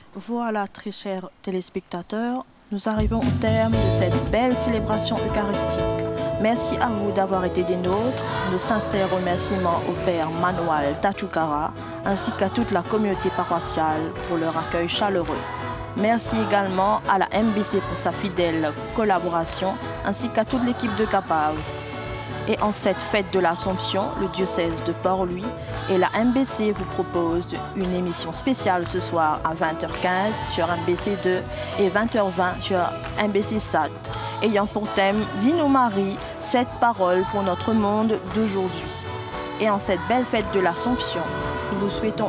Voilà, très chers téléspectateurs, nous arrivons au terme de cette belle célébration eucharistique. Merci à vous d'avoir été des nôtres. De sincères remerciements au Père Manuel Tachukara ainsi qu'à toute la communauté paroissiale pour leur accueil chaleureux. Merci également à la MBC pour sa fidèle collaboration ainsi qu'à toute l'équipe de Capave. Et en cette fête de l'Assomption, le diocèse de Port-Louis et la MBC vous proposent une émission spéciale ce soir à 20h15 sur MBC 2 et 20h20 sur MBC SAT, ayant pour thème « Dis-nous Marie, cette parole pour notre monde d'aujourd'hui ». Et en cette belle fête de l'Assomption, nous vous souhaitons